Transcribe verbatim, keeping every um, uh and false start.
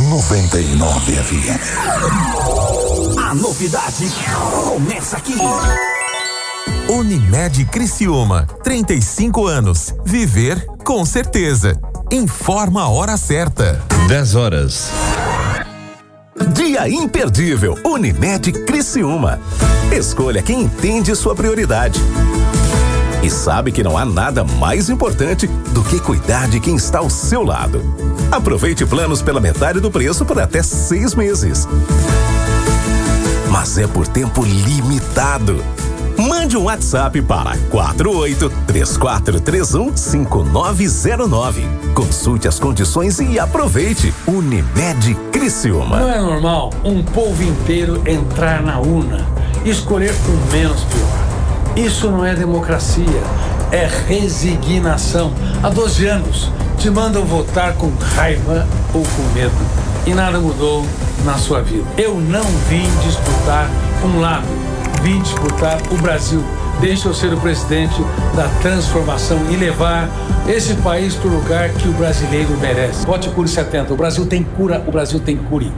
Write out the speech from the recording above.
noventa e nove F M. A novidade começa aqui. Unimed Criciúma, trinta e cinco anos. Viver com certeza. Informa a hora certa. dez horas. Dia imperdível, Unimed Criciúma. Escolha quem entende sua prioridade. E sabe que não há nada mais importante do que cuidar de quem está ao seu lado. Aproveite planos pela metade do preço por até seis meses. Mas é por tempo limitado. Mande um WhatsApp para quatro oito três quatro três um cinco nove zero nove. Consulte as condições e aproveite. Unimed Criciúma. Não é normal um povo inteiro entrar na urna e escolher o menos pior. Isso não é democracia, é resignação. Há doze anos te mandam votar com raiva ou com medo e nada mudou na sua vida. Eu não vim disputar um lado, vim disputar o Brasil. Deixa eu ser o presidente da transformação e levar esse país para o lugar que o brasileiro merece. Vote Cure setenta. O Brasil tem cura, o Brasil tem cure.